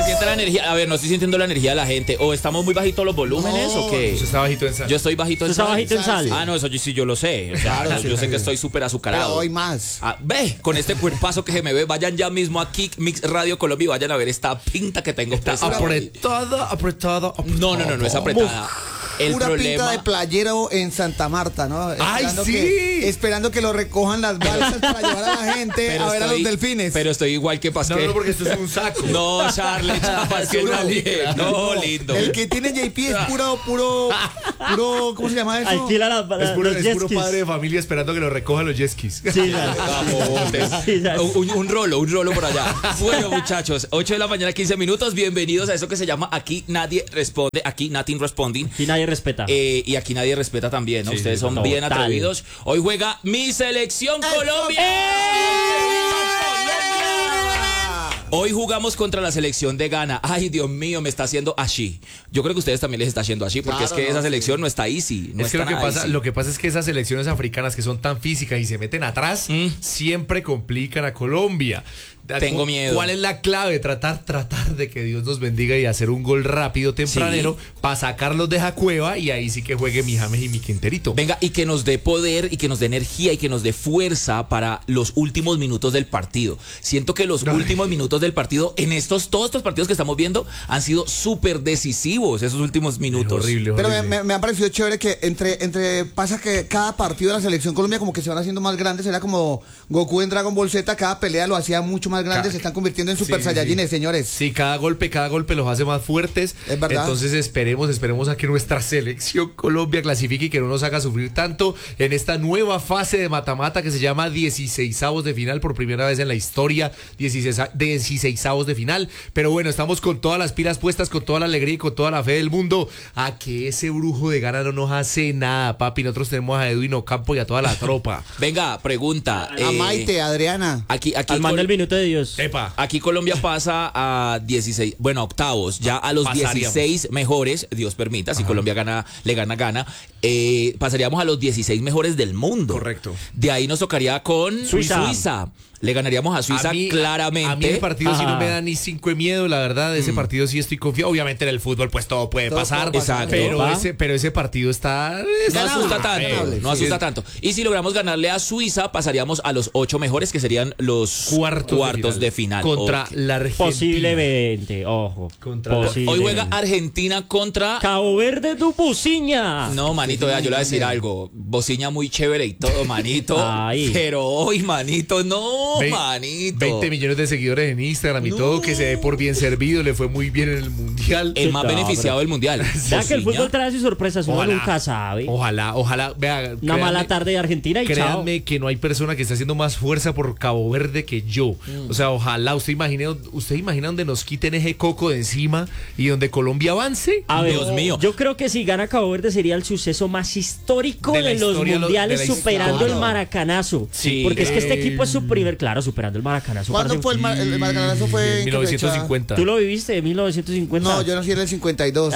siente la energía. A ver, no estoy sintiendo la energía de la gente. ¿O estamos muy bajitos los volúmenes o qué? Usted está bajito en sal. Yo estoy bajito en ¿Usted está sal. bajito en sal? Ah, no, eso sí yo lo sé. O sea, Claro, yo sí, sé que sí. estoy súper azucarado. Pero hoy más. Ah, ve, con este cuerpazo que se me ve, vayan ya mismo a Kick Mix Radio Colombia y vayan a ver esta pinta que tengo. Está apretada. No, es apretada. El Pura problema... pinta de playero en Santa Marta, ¿no? ¡Ay, sí! Esperando que lo recojan las balsas para llevar a la gente a ver a los delfines. Pero estoy igual que Pasquel. No, porque esto es un saco. No, Charlie, Pasquel, una no, licra. no, lindo. El que tiene JP es puro, ¿cómo se llama eso? Alquila Es puro los jet padre skis. de familia esperando que lo recojan los jet skis. Sí, ya. Camotes. Sí, ya. Un rolo por allá. Bueno, muchachos, 8 de la mañana, 15 minutos. Bienvenidos a eso que se llama Aquí Nadie Responde. Aquí Nothing Responding. Aquí nadie respeta. Y aquí nadie respeta también, ¿no? Sí, Ustedes sí, son total. bien atrevidos. Hoy juega mi selección Colombia. Hoy jugamos contra la selección de Ghana. Ay, Dios mío, me está haciendo así. Yo creo que a ustedes también les está haciendo así, porque Claro, es que no, esa sí. selección no está easy. No Es que está nada easy. lo que pasa es que esas selecciones africanas que son tan físicas y se meten atrás, siempre complican a Colombia. Tengo miedo. ¿Cuál es la clave? Tratar de que Dios nos bendiga y hacer un gol rápido, tempranero, para sacarlos de esa cueva y ahí sí que juegue mi James y mi Quinterito. Venga, y que nos dé poder y que nos dé energía y que nos dé fuerza para los últimos minutos del partido. Siento que los últimos minutos del partido, todos estos partidos que estamos viendo, han sido súper decisivos, esos últimos minutos. Horrible, Pero horrible. me ha parecido chévere que pasa que cada partido de la selección Colombia como que se van haciendo más grandes, era como Goku en Dragon Ball Z, cada pelea lo hacía mucho más grande, se están convirtiendo en Super Sí, Saiyajines, sí. señores. Sí, cada golpe los hace más fuertes. Es verdad. Entonces esperemos a que nuestra selección Colombia clasifique y que no nos haga sufrir tanto en esta nueva fase de mata-mata que se llama 16avos de final, por primera vez en la historia, 16avos de final. Pero bueno, estamos con todas las pilas puestas, con toda la alegría y con toda la fe del mundo a que ese brujo de Ghana no nos hace nada, papi. Nosotros tenemos a Edwin Ocampo y a toda la tropa. Venga, pregunta. A Maite, Adriana. Aquí Al man del minuto de Dios. Epa. Aquí Colombia pasa a 16, bueno, a octavos, ya a los Pasaríamos. 16 mejores, Dios permita, si Colombia le gana, pasaríamos a los 16 mejores del mundo. Correcto. De ahí nos tocaría con Suiza. Le ganaríamos a Suiza claramente. A mí el partido sí no me da ni 5 de miedo, la verdad. Ese partido sí estoy confiado. Obviamente en el fútbol pues todo puede pasar. puede pasar. Exacto. Pero ese partido está... No asusta tanto, no Sí, asusta tanto. Y si logramos ganarle a Suiza, pasaríamos a los 8 mejores, que serían los cuartos de final. Contra Ok. la Argentina. Posiblemente, ojo. Hoy juega Argentina contra... Cabo Verde, tu pusiña. No, manito, vea, yo le voy a decir algo. Bociña muy chévere y todo, manito. Ay. Pero hoy, manito, no, Ve- manito. 20 millones de seguidores en Instagram y No. todo, que se dé por bien servido, le fue muy bien en el Mundial. El más No, beneficiado del mundial. Ya que el Bociña. fútbol trae sus sorpresas, uno nunca sabe. Ojalá, vea. Una mala tarde de Argentina y chao. Créanme que no hay persona que esté haciendo más fuerza por Cabo Verde que yo. O sea, ojalá, usted imagina donde nos quiten ese coco de encima y donde Colombia avance. A ver, Dios mío. yo creo que si gana Cabo Verde sería el suceso más histórico De la de los historia, mundiales, de la superando historia. el maracanazo. Sí. Porque es que este equipo es su primer, claro, superando el maracanazo. ¿Cuándo parce. fue el maracanazo? Fue En ¿en qué fecha? 1950. ¿Tú lo viviste de 1950? No, yo nací en el 52.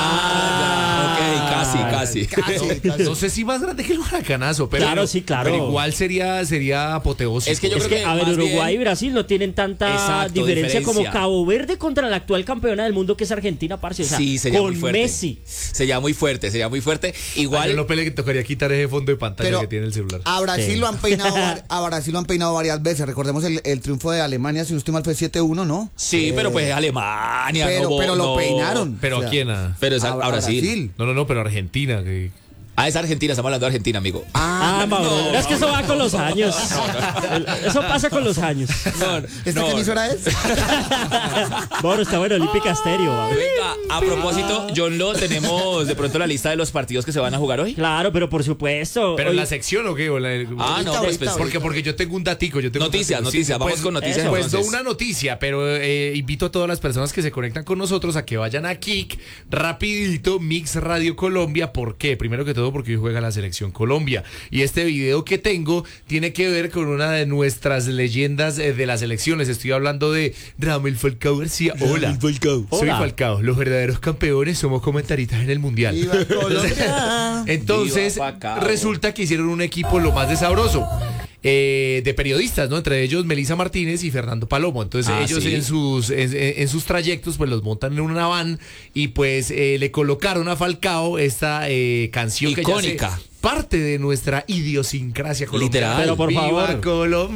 Ok, casi. Casi. No sé si más grande que el maracanazo, pero, Claro, sí, claro. pero igual sería apoteósico. Es que yo Es creo que, que a ver, más Uruguay bien- y Brasil no tienen tanta Exacto, diferencia como diferencia. Cabo Verde contra la actual campeona del mundo que es Argentina, parce. O sea, Sí, sería con muy fuerte. Messi. Sería muy fuerte. Igual Igual. López le tocaría quitar ese fondo de pantalla Pero que tiene el celular. a Brasil Sí. lo han peinado varias veces. Recordemos el triunfo de Alemania, si no estoy mal, fue 7-1, ¿no? Sí, pero pues es Alemania. Pero lo no. peinaron. ¿Pero O sea, a quién? Pero es a Brasil. No, pero Argentina. Es Argentina, estamos hablando de Argentina, amigo. Mauro, es que eso va con los años. Eso pasa con los años. ¿Esta qué emisora es? Mauro, está bueno, Olímpica Estéreo. Mauro. Venga, a propósito, John Lo, tenemos de pronto la lista de los partidos que se van a jugar hoy. Claro, pero por supuesto. ¿Pero en hoy- la sección o qué? Ah, no, pues, Porque yo tengo un datico. Noticias, vamos con noticias. eso. Pues no entonces. una noticia, pero invito a todas las personas que se conectan con nosotros a que vayan a Kik rapidito, Mix Radio Colombia. ¿Por qué? Primero que todo porque hoy juega la selección Colombia. Y este video que tengo tiene que ver con una de nuestras leyendas de la selección. Les estoy hablando de Ramel Falcao García. Hola. Soy Hola. Falcao. Los verdaderos campeones somos comentaristas en el Mundial. ¡Viva Colombia! Entonces, Viva Falcao. resulta que hicieron un equipo lo más de sabroso. de periodistas, ¿no? Entre ellos Melissa Martínez y Fernando Palomo. Entonces ellos sí. en sus trayectos pues los montan en una van y pues le colocaron a Falcao esta canción icónica, que ya parte de nuestra idiosincrasia colombiana. Literal. Pero por ¡Viva favor. Colombia!